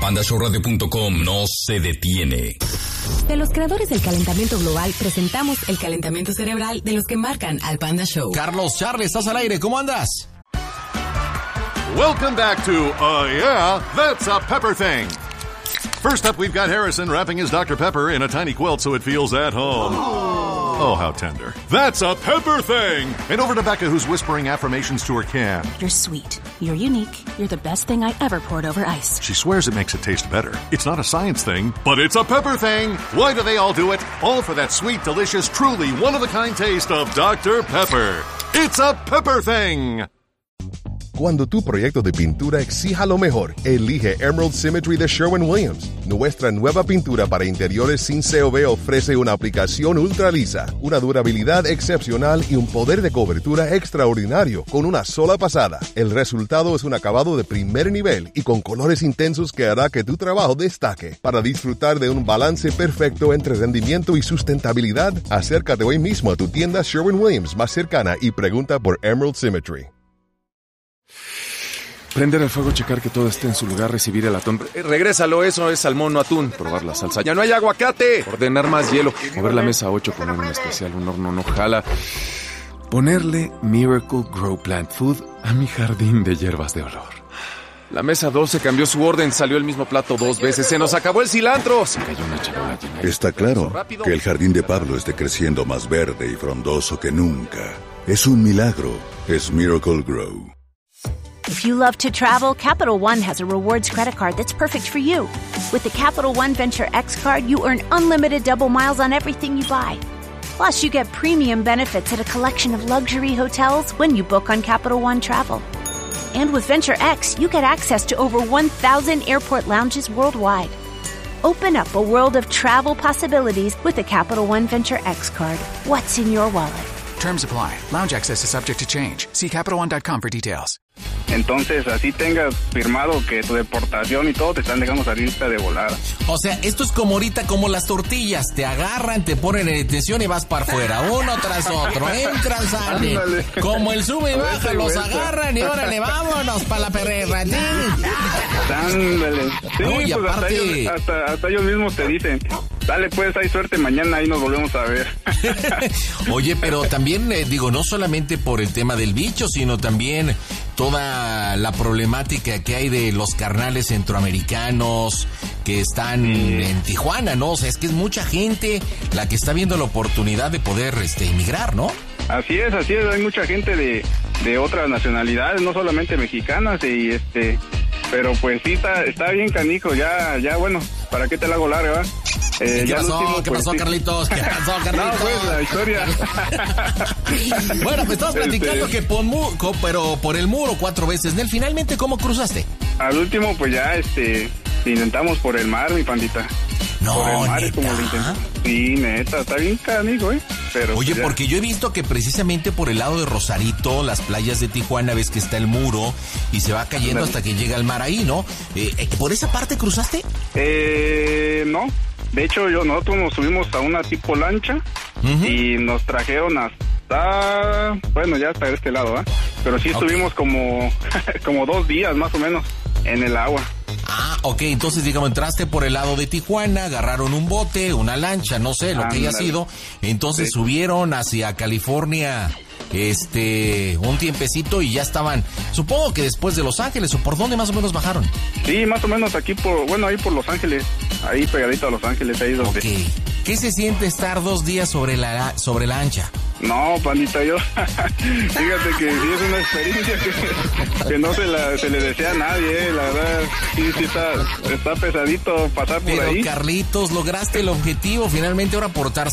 PandaShowRadio.com no se detiene. De los creadores del calentamiento global, presentamos el calentamiento cerebral de los que marcan al Panda Show. Carlos Charles, estás al aire, ¿cómo andas? Welcome back to Yeah, That's a Pepper Thing. First up, we've got Harrison wrapping his Dr. Pepper in a tiny quilt so it feels at home. Oh, how tender. That's a Pepper Thing! And over to Becca, who's whispering affirmations to her can. You're sweet. You're unique. You're the best thing I ever poured over ice. She swears it makes it taste better. It's not a science thing, but it's a Pepper Thing! Why do they all do it? All for that sweet, delicious, truly one-of-a-kind taste of Dr. Pepper. It's a Pepper Thing! Cuando tu proyecto de pintura exija lo mejor, elige Emerald Symmetry de Sherwin-Williams. Nuestra nueva pintura para interiores sin COV ofrece una aplicación ultra lisa, una durabilidad excepcional y un poder de cobertura extraordinario con una sola pasada. El resultado es un acabado de primer nivel y con colores intensos que hará que tu trabajo destaque. Para disfrutar de un balance perfecto entre rendimiento y sustentabilidad, acércate hoy mismo a tu tienda Sherwin-Williams más cercana y pregunta por Emerald Symmetry. Prender el fuego, checar que todo esté en su lugar, recibir el atún. Regrésalo, eso es salmón, no atún. Probar la salsa. ¡Ya no hay aguacate! Ordenar más hielo. Mover la mesa 8 con un especial, un horno no jala. Ponerle Miracle Grow Plant Food a mi jardín de hierbas de olor. La mesa 12 cambió su orden, salió el mismo plato 2 veces. ¡Se nos acabó el cilantro! Se cayó una charola llena. Está claro que el jardín de Pablo esté creciendo más verde y frondoso que nunca. Es un milagro. Es Miracle Grow. If you love to travel, Capital One has a rewards credit card that's perfect for you. With the Capital One Venture X card, you earn unlimited double miles on everything you buy. Plus, you get premium benefits at a collection of luxury hotels when you book on Capital One Travel. And with Venture X, you get access to over 1,000 airport lounges worldwide. Open up a world of travel possibilities with the Capital One Venture X card. What's in your wallet? Terms apply. Lounge access is subject to change. See CapitalOne.com for details. Entonces, así tengas firmado que tu deportación y todo, te están dejando salirte de volada. O sea, esto es como ahorita, como las tortillas. Te agarran, te ponen en detención y vas para afuera. Uno tras otro. Entran, salen. Ándale. Como el sube y baja, los vuelta. agarran y órale, vámonos para la perrera. Ándale. Sí, No, y pues aparte... hasta ellos mismos te dicen, dale pues, hay suerte, mañana ahí nos volvemos a ver. Oye, pero también, digo, no solamente por el tema del bicho, sino también toda la problemática que hay de los carnales centroamericanos que están en Tijuana, ¿no? O sea, es que es mucha gente la que está viendo la oportunidad de poder inmigrar, ¿no? Así es, hay mucha gente de otras nacionalidades, no solamente mexicanas, y pero pues sí está bien canijo, ya bueno, ¿para qué te la hago larga, va? ¿Qué pasó, Carlitos? ¿Qué pasó, Carlitos? No, pues, la historia. Bueno, me estabas platicando que por el muro 4 veces. Nel, finalmente, ¿cómo cruzaste? Al último, pues ya, intentamos por el mar, mi pandita. No, por el mar, ¿neta? como lo intentamos. Sí, neta, está bien canijo, Pero, oye, pues, porque yo he visto que precisamente por el lado de Rosarito, las playas de Tijuana, ves que está el muro y se va cayendo hasta que llega al mar ahí, ¿no? ¿Por esa parte cruzaste? No. De hecho, nosotros nos subimos a una tipo lancha y nos trajeron hasta, ya hasta este lado, ¿eh? Pero sí estuvimos como 2 días más o menos en el agua. Ah, ok, entonces digamos, entraste por el lado de Tijuana, agarraron un bote, una lancha, no sé, lo que haya sido, entonces subieron hacia California, un tiempecito y ya estaban, supongo que después de Los Ángeles, ¿o por dónde más o menos bajaron? Sí, más o menos aquí ahí por Los Ángeles, ahí pegadito a Los Ángeles, ahí donde. Ok, ¿qué se siente estar 2 días sobre la ancha? No, pandita, fíjate que sí es una experiencia que no se le desea a nadie, la verdad, sí está pesadito pasar por ahí. Pero Carlitos, lograste el objetivo, finalmente ahora portar